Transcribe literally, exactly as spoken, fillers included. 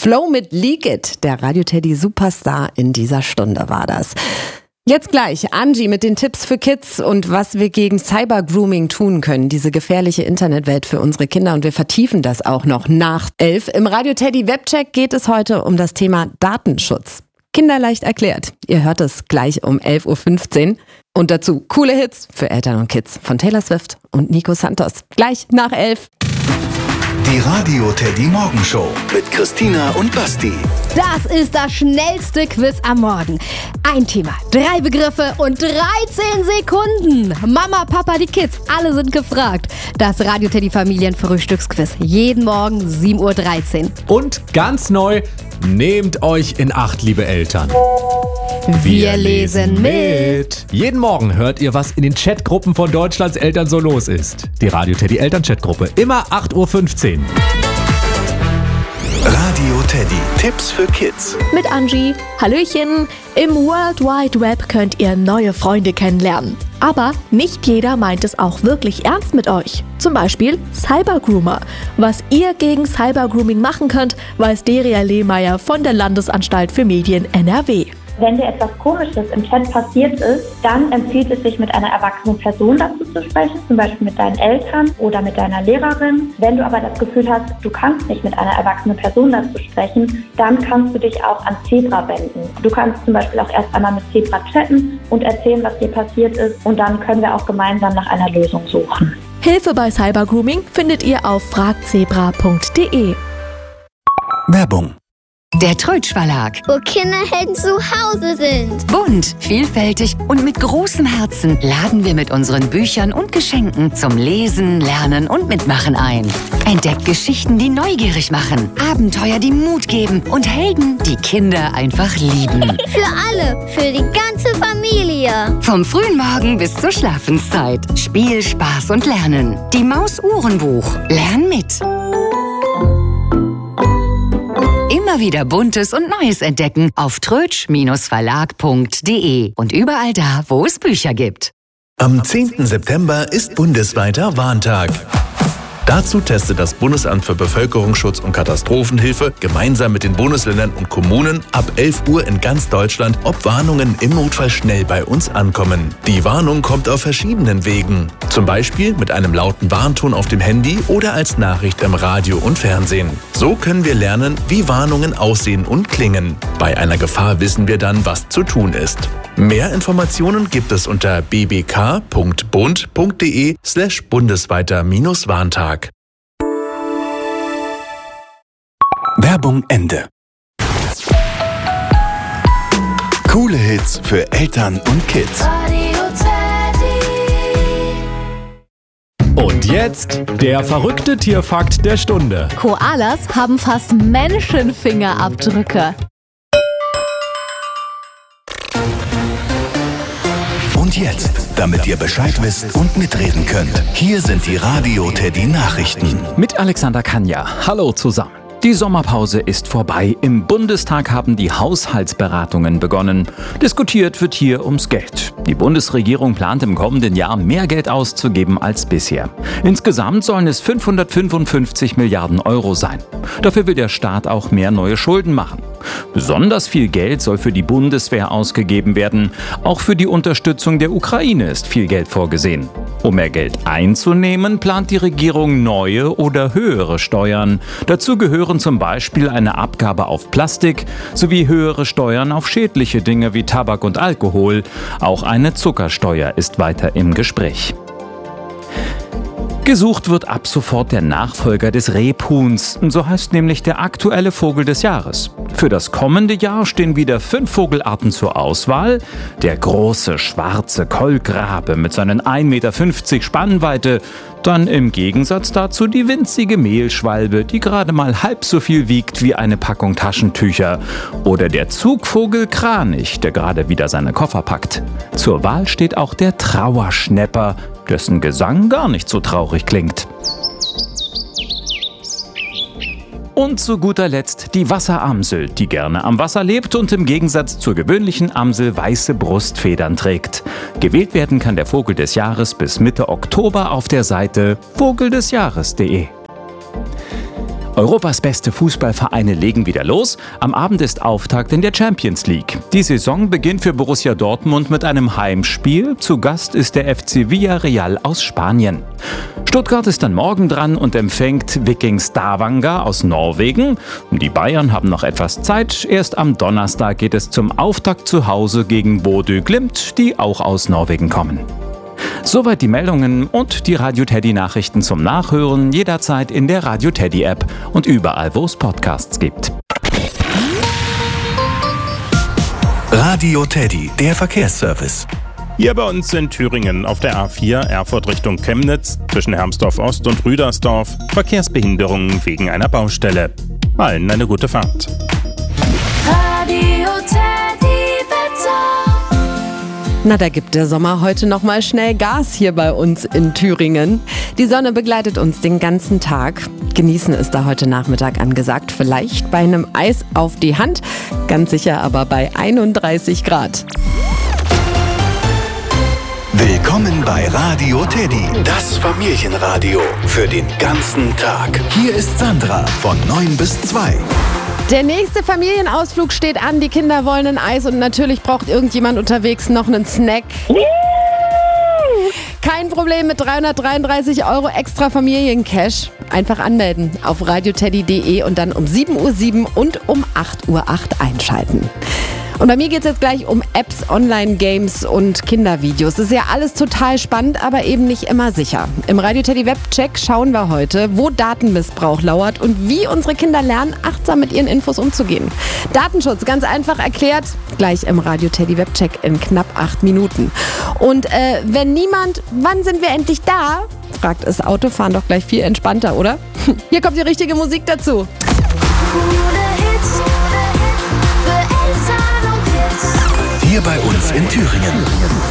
Flow mit Leak It, der Radio-Teddy-Superstar in dieser Stunde war das. Jetzt gleich Angie mit den Tipps für Kids und was wir gegen Cyber-Grooming tun können, diese gefährliche Internetwelt für unsere Kinder, und wir vertiefen das auch noch nach elf. Im Radio-Teddy-Webcheck geht es heute um das Thema Datenschutz. Kinderleicht erklärt. Ihr hört es gleich um elf Uhr fünfzehn. Und dazu coole Hits für Eltern und Kids von Taylor Swift und Nico Santos. Gleich nach elf. Die Radio-Teddy-Morgenshow mit Christina und Basti. Das ist das schnellste Quiz am Morgen. Ein Thema, drei Begriffe und dreizehn Sekunden. Mama, Papa, die Kids, alle sind gefragt. Das Radio-Teddy-Familien-Frühstücksquiz. Jeden Morgen sieben Uhr dreizehn. Und ganz neu, nehmt euch in Acht, liebe Eltern. Wir lesen mit. Jeden Morgen hört ihr, was in den Chatgruppen von Deutschlands Eltern so los ist. Die Radio-Teddy-Eltern-Chatgruppe. Immer acht Uhr fünfzehn. Radio Teddy. Tipps für Kids. Mit Angie. Hallöchen. Im World Wide Web könnt ihr neue Freunde kennenlernen. Aber nicht jeder meint es auch wirklich ernst mit euch. Zum Beispiel Cybergroomer. Was ihr gegen Cybergrooming machen könnt, weiß Deria Lehmeier von der Landesanstalt für Medien N R W. Wenn dir etwas Komisches im Chat passiert ist, dann empfiehlt es sich, mit einer erwachsenen Person dazu zu sprechen, zum Beispiel mit deinen Eltern oder mit deiner Lehrerin. Wenn du aber das Gefühl hast, du kannst nicht mit einer erwachsenen Person dazu sprechen, dann kannst du dich auch an Zebra wenden. Du kannst zum Beispiel auch erst einmal mit Zebra chatten und erzählen, was dir passiert ist, und dann können wir auch gemeinsam nach einer Lösung suchen. Hilfe bei Cybergrooming findet ihr auf fragzebra punkt de. Werbung. Der Trötsch Verlag. Wo Kinderhelden zu Hause sind. Bunt, vielfältig und mit großem Herzen laden wir mit unseren Büchern und Geschenken zum Lesen, Lernen und Mitmachen ein. Entdeckt Geschichten, die neugierig machen, Abenteuer, die Mut geben und Helden, die Kinder einfach lieben. Für alle, für die ganze Familie. Vom frühen Morgen bis zur Schlafenszeit. Spiel, Spaß und Lernen. Die Maus-Uhrenbuch. Lern mit. Immer wieder Buntes und Neues entdecken auf trötsch Verlag punkt de und überall da, wo es Bücher gibt. Am zehnten September ist bundesweiter Warntag. Dazu testet das Bundesamt für Bevölkerungsschutz und Katastrophenhilfe gemeinsam mit den Bundesländern und Kommunen ab elf Uhr in ganz Deutschland, ob Warnungen im Notfall schnell bei uns ankommen. Die Warnung kommt auf verschiedenen Wegen. Zum Beispiel mit einem lauten Warnton auf dem Handy oder als Nachricht im Radio und Fernsehen. So können wir lernen, wie Warnungen aussehen und klingen. Bei einer Gefahr wissen wir dann, was zu tun ist. Mehr Informationen gibt es unter b b k punkt bund punkt de slash bundesweiter Warntag. Werbung Ende. Coole Hits für Eltern und Kids. Und jetzt der verrückte Tierfakt der Stunde. Koalas haben fast Menschenfingerabdrücke. Und jetzt, damit ihr Bescheid wisst und mitreden könnt, hier sind die Radio-Teddy-Nachrichten. Mit Alexander Kanja. Hallo zusammen. Die Sommerpause ist vorbei. Im Bundestag haben die Haushaltsberatungen begonnen. Diskutiert wird hier ums Geld. Die Bundesregierung plant im kommenden Jahr mehr Geld auszugeben als bisher. Insgesamt sollen es fünfhundertfünfundfünfzig Milliarden Euro sein. Dafür will der Staat auch mehr neue Schulden machen. Besonders viel Geld soll für die Bundeswehr ausgegeben werden. Auch für die Unterstützung der Ukraine ist viel Geld vorgesehen. Um mehr Geld einzunehmen, plant die Regierung neue oder höhere Steuern. Dazu gehören zum Beispiel eine Abgabe auf Plastik sowie höhere Steuern auf schädliche Dinge wie Tabak und Alkohol. Auch eine Zuckersteuer ist weiter im Gespräch. Gesucht wird ab sofort der Nachfolger des Rebhuhns, so heißt nämlich der aktuelle Vogel des Jahres. Für das kommende Jahr stehen wieder fünf Vogelarten zur Auswahl. Der große schwarze Kolkrabe mit seinen ein Meter fünfzig Spannweite, dann im Gegensatz dazu die winzige Mehlschwalbe, die gerade mal halb so viel wiegt wie eine Packung Taschentücher. Oder der Zugvogel Kranich, der gerade wieder seine Koffer packt. Zur Wahl steht auch der Trauerschnäpper, dessen Gesang gar nicht so traurig klingt. Und zu guter Letzt die Wasseramsel, die gerne am Wasser lebt und im Gegensatz zur gewöhnlichen Amsel weiße Brustfedern trägt. Gewählt werden kann der Vogel des Jahres bis Mitte Oktober auf der Seite vogel des jahres punkt de. Europas beste Fußballvereine legen wieder los. Am Abend ist Auftakt in der Champions League. Die Saison beginnt für Borussia Dortmund mit einem Heimspiel. Zu Gast ist der F C Villarreal aus Spanien. Stuttgart ist dann morgen dran und empfängt Viking Stavanger aus Norwegen. Die Bayern haben noch etwas Zeit. Erst am Donnerstag geht es zum Auftakt zu Hause gegen Bodø Glimt, die auch aus Norwegen kommen. Soweit die Meldungen und die Radio Teddy Nachrichten zum Nachhören jederzeit in der Radio Teddy App und überall, wo es Podcasts gibt. Radio Teddy, der Verkehrsservice. Hier bei uns in Thüringen auf der A vier Erfurt Richtung Chemnitz zwischen Hermsdorf Ost und Rüdersdorf Verkehrsbehinderungen wegen einer Baustelle. Allen eine gute Fahrt. Radio Teddy Wetter. Na, da gibt der Sommer heute noch mal schnell Gas hier bei uns in Thüringen. Die Sonne begleitet uns den ganzen Tag. Genießen ist da heute Nachmittag angesagt. Vielleicht bei einem Eis auf die Hand. Ganz sicher aber bei einunddreißig Grad. Willkommen bei Radio Teddy, das Familienradio für den ganzen Tag. Hier ist Sandra von neun bis zwei. Der nächste Familienausflug steht an. Die Kinder wollen ein Eis und natürlich braucht irgendjemand unterwegs noch einen Snack. Kein Problem mit dreihundertdreiunddreißig Euro extra Familiencash. Einfach anmelden auf radioteddy punkt de und dann um sieben Uhr sieben und um acht Uhr acht einschalten. Und bei mir geht es jetzt gleich um Apps, Online-Games und Kindervideos. Das ist ja alles total spannend, aber eben nicht immer sicher. Im Radio Teddy Webcheck schauen wir heute, wo Datenmissbrauch lauert und wie unsere Kinder lernen, achtsam mit ihren Infos umzugehen. Datenschutz, ganz einfach erklärt, gleich im Radio Teddy Webcheck in knapp acht Minuten. Und äh, wenn niemand, wann sind wir endlich da? Fragt es Autofahren doch gleich viel entspannter, oder? Hier kommt die richtige Musik dazu. Hier bei uns in Thüringen.